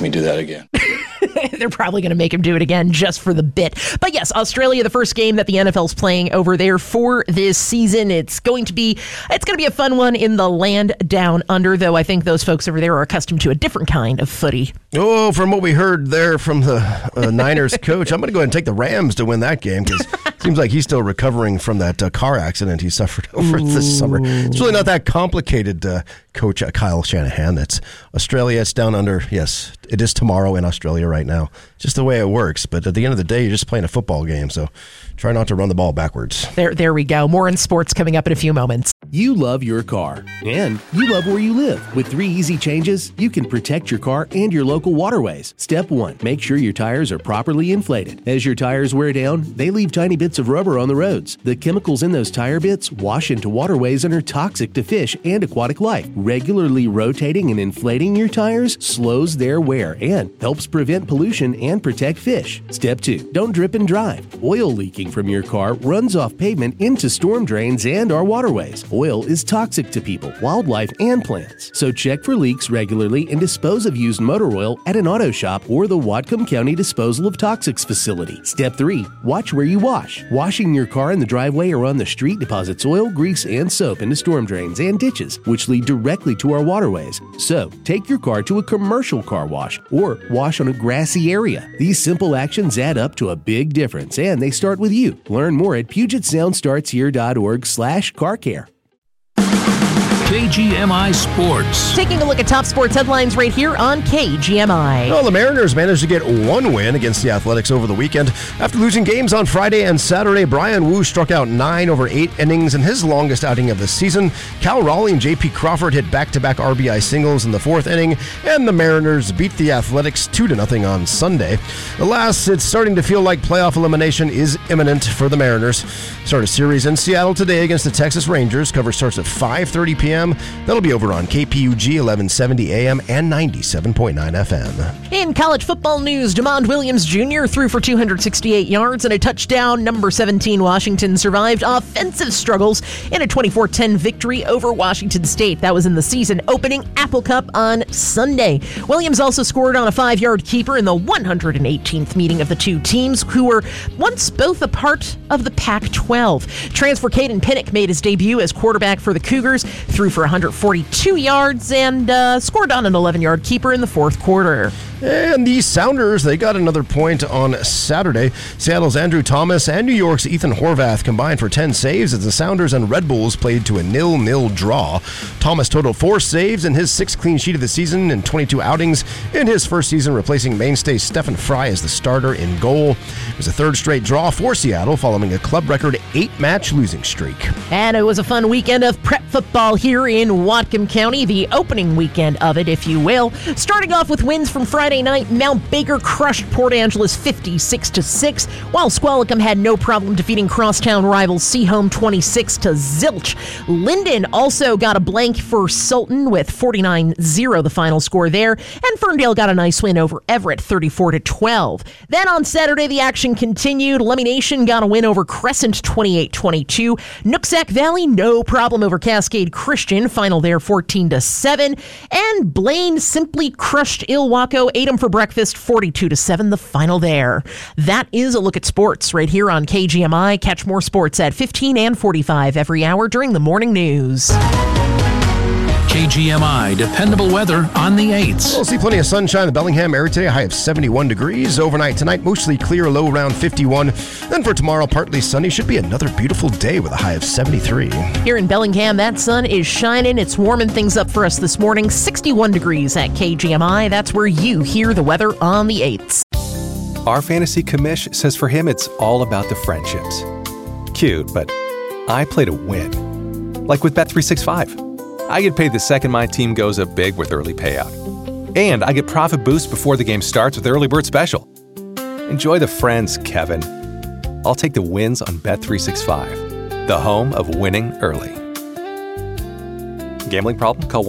me do that again. They're probably going to make him do it again just for the bit. But yes, Australia, the first game that the NFL's playing over there for this season. It's going to be a fun one in the land down under, though I think those folks over there are accustomed to a different kind of footy. Oh, from what we heard there from the Niners coach, I'm going to go ahead and take the Rams to win that game because it seems like he's still recovering from that car accident he suffered over this summer. It's really not that complicated, Coach Kyle Shanahan. That's Australia. It's down under. Yes, it is tomorrow in Australia right now. Just the way it works. But at the end of the day, you're just playing a football game, so try not to run the ball backwards. There we go. More in sports coming up in a few moments. You love your car, and you love where you live. With 3 easy changes, you can protect your car and your local waterways. Step 1, make sure your tires are properly inflated. As your tires wear down, they leave tiny bits of rubber on the roads. The chemicals in those tire bits wash into waterways and are toxic to fish and aquatic life. Regularly rotating and inflating your tires slows their wear and helps prevent pollution and protect fish. Step 2, don't drip and drive. Oil leaking from your car runs off pavement into storm drains and our waterways. Oil is toxic to people, wildlife, and plants. So check for leaks regularly and dispose of used motor oil at an auto shop or the Whatcom County Disposal of Toxics facility. Step 3, watch where you wash. Washing your car in the driveway or on the street deposits oil, grease, and soap into storm drains and ditches, which lead directly to our waterways. So take your car to a commercial car wash or wash on a grassy area. These simple actions add up to a big difference, and they start with you. Learn more at PugetSoundStartsHere.org/carcare. KGMI Sports. Taking a look at top sports headlines right here on KGMI. Well, the Mariners managed to get one win against the Athletics over the weekend. After losing games on Friday and Saturday, Brian Wu struck out 9 over 8 innings in his longest outing of the season. Cal Raleigh and J.P. Crawford hit back-to-back RBI singles in the 4th inning, and the Mariners beat the Athletics 2-0 on Sunday. Alas, it's starting to feel like playoff elimination is imminent for the Mariners. Start a series in Seattle today against the Texas Rangers. Coverage starts at 5:30 p.m. That'll be over on KPUG 1170 AM and 97.9 FM. In college football news, DeMond Williams Jr. threw for 268 yards and a touchdown. Number 17 Washington survived offensive struggles in a 24-10 victory over Washington State. That was in the season-opening Apple Cup on Sunday. Williams also scored on a 5-yard keeper in the 118th meeting of the two teams, who were once both a part of the Pac-12. Transfer Caden Pinnock made his debut as quarterback for the Cougars, threw for 142 yards and scored on an 11-yard keeper in the 4th quarter. And the Sounders, they got another point on Saturday. Seattle's Andrew Thomas and New York's Ethan Horvath combined for 10 saves as the Sounders and Red Bulls played to a 0-0 draw. Thomas totaled 4 saves in his 6th clean sheet of the season in 22 outings in his first season, replacing mainstay Stephen Fry as the starter in goal. It was a 3rd straight draw for Seattle following a club record 8-match losing streak. And it was a fun weekend of prep football here in Whatcom County, the opening weekend of it, if you will. Starting off with wins from Friday night, Mount Baker crushed Port Angeles 56-6, while Squalicum had no problem defeating crosstown rivals Seaholm 26-0. Linden also got a blank for Sultan with 49-0 the final score there, and Ferndale got a nice win over Everett 34-12. Then on Saturday, the action continued. Lemmy Nation got a win over Crescent 28-22. Nooksack Valley, no problem over Cascade Christian, final there 14-7, and Blaine simply crushed Ilwaco, ate them for breakfast 42-7 the final there. That is a look at sports right here on KGMI. Catch more sports at 15 and 45 every hour during the morning news. KGMI dependable weather on the 8s. We'll see plenty of sunshine in the Bellingham area today, a high of 71 degrees. Overnight tonight, mostly clear, low around 51. Then for tomorrow, partly sunny. Should be another beautiful day with a high of 73. Here in Bellingham, that sun is shining. It's warming things up for us this morning. 61 degrees at KGMI. That's where you hear the weather on the 8s. Our fantasy commish says for him, it's all about the friendships. Cute, but I play to win. Like with Bet365. I get paid the second my team goes up big with early payout. And I get profit boost before the game starts with Early Bird Special. Enjoy the friends, Kevin. I'll take the wins on Bet365, the home of winning early. Gambling problem? Call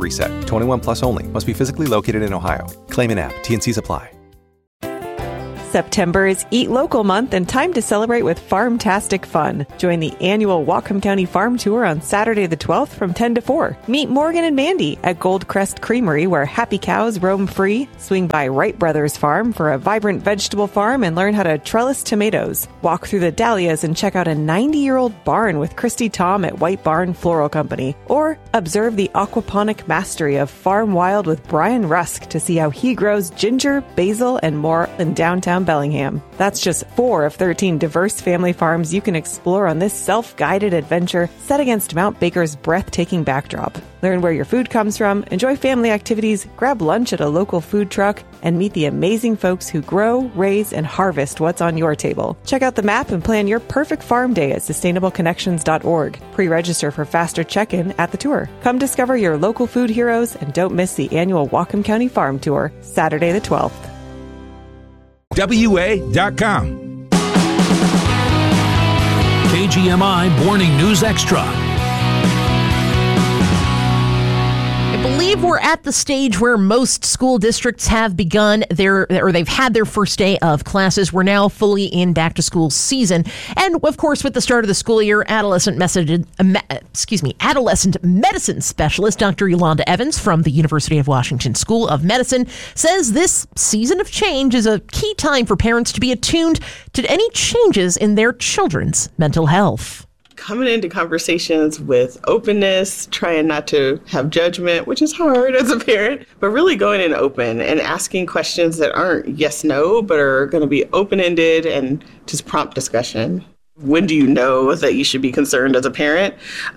1-800-MY-RESET. 21 plus only. Must be physically located in Ohio. Claim in app. T&Cs apply. September is Eat Local Month and time to celebrate with Farmtastic fun. Join the annual Whatcom County Farm Tour on Saturday the 12th from 10 to 4. Meet Morgan and Mandy at Goldcrest Creamery where happy cows roam free. Swing by Wright Brothers Farm for a vibrant vegetable farm and learn how to trellis tomatoes. Walk through the dahlias and check out a 90-year-old barn with Christy Tom at White Barn Floral Company. Or observe the aquaponic mastery of Farm Wild with Brian Rusk to see how he grows ginger, basil, and more in downtown Bellingham. That's just 4 of 13 diverse family farms you can explore on this self-guided adventure set against Mount Baker's breathtaking backdrop. Learn where your food comes from, enjoy family activities, grab lunch at a local food truck, and meet the amazing folks who grow, raise, and harvest what's on your table. Check out the map and plan your perfect farm day at sustainableconnections.org. Pre-register for faster check-in at the tour. Come discover your local food heroes and don't miss the annual Whatcom County Farm Tour, Saturday the 12th. WA.com. KGMI Morning News Extra. I believe we're at the stage where most school districts have begun they've had their first day of classes. We're now fully in back to school season. And of course, with the start of the school year, adolescent medicine specialist Dr. Yolanda Evans from the University of Washington School of Medicine says this season of change is a key time for parents to be attuned to any changes in their children's mental health. Coming into conversations with openness, trying not to have judgment, which is hard as a parent, but really going in open and asking questions that aren't yes, no, but are going to be open-ended and just prompt discussion. When do you know that you should be concerned as a parent?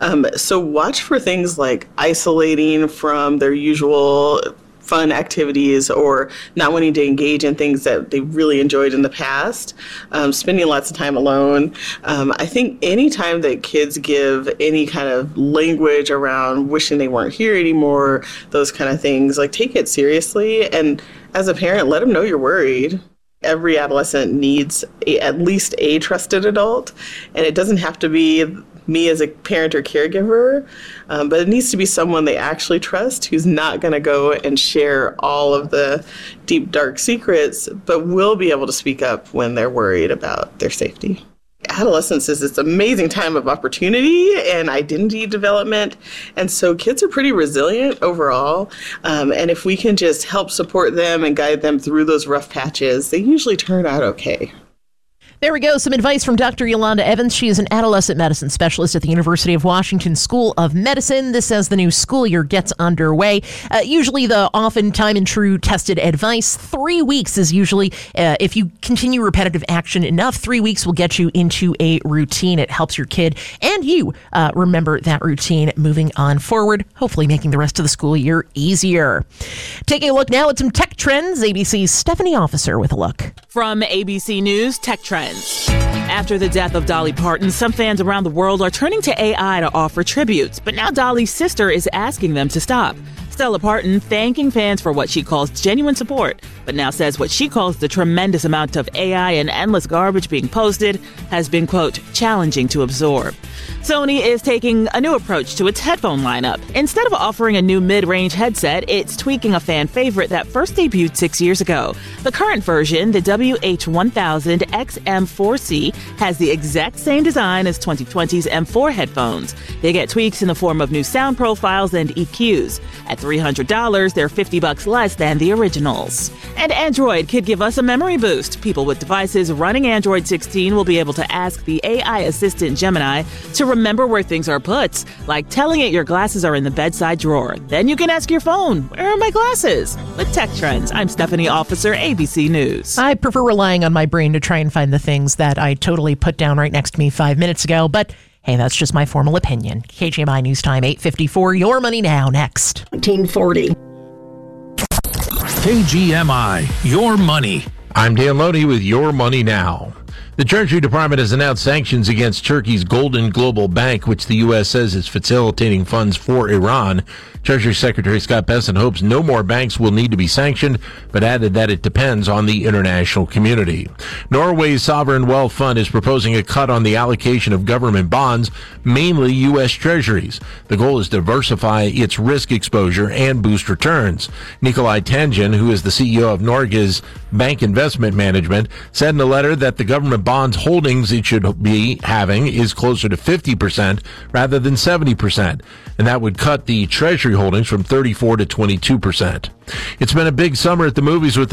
So watch for things like isolating from their usual fun activities or not wanting to engage in things that they really enjoyed in the past, spending lots of time alone. I think any time that kids give any kind of language around wishing they weren't here anymore, those kind of things, like take it seriously. And as a parent, let them know you're worried. Every adolescent needs at least a trusted adult, and it doesn't have to be me as a parent or caregiver, but it needs to be someone they actually trust who's not going to go and share all of the deep, dark secrets, but will be able to speak up when they're worried about their safety. Adolescence is this amazing time of opportunity and identity development, and so kids are pretty resilient overall, and if we can just help support them and guide them through those rough patches, they usually turn out okay. There we go. Some advice from Dr. Yolanda Evans. She is an adolescent medicine specialist at the University of Washington School of Medicine. This as the new school year gets underway. Usually the often time and true tested advice, 3 weeks is usually, if you continue repetitive action enough, 3 weeks will get you into a routine. It helps your kid and you remember that routine moving on forward, hopefully making the rest of the school year easier. Taking a look now at some tech trends. ABC's Stephanie Officer with a look. From ABC News, Tech Trends. After the death of Dolly Parton, some fans around the world are turning to AI to offer tributes. But now Dolly's sister is asking them to stop. Stella Parton thanking fans for what she calls genuine support, but now says what she calls the tremendous amount of AI and endless garbage being posted has been, quote, challenging to absorb. Sony is taking a new approach to its headphone lineup. Instead of offering a new mid-range headset, it's tweaking a fan favorite that first debuted 6 years ago. The current version, the WH-1000 XM4C, has the exact same design as 2020's M4 headphones. They get tweaks in the form of new sound profiles and EQs. At $300, they're $50 less than the originals. And Android could give us a memory boost. People with devices running Android 16 will be able to ask the AI assistant Gemini to remember where things are put, like telling it your glasses are in the bedside drawer. Then you can ask your phone, where are my glasses? With Tech Trends, I'm Stephanie Officer, ABC News. I prefer relying on my brain to try and find the things that I totally put down right next to me 5 minutes ago, but hey, that's just my formal opinion. KGMI News Time 8:54. Your Money Now next. 1940. KGMI, Your Money. I'm Dan Loney with Your Money Now. The Treasury Department has announced sanctions against Turkey's Golden Global Bank, which the U.S. says is facilitating funds for Iran. Treasury Secretary Scott Bessent hopes no more banks will need to be sanctioned, but added that it depends on the international community. Norway's sovereign wealth fund is proposing a cut on the allocation of government bonds, mainly U.S. Treasuries. The goal is to diversify its risk exposure and boost returns. Nikolai Tangen, who is the CEO of Norge's Bank Investment Management, said in a letter that the government bonds holdings it should be having is closer to 50% rather than 70%, and that would cut the Treasury holdings from 34 to 22%. It's been a big summer at the movies with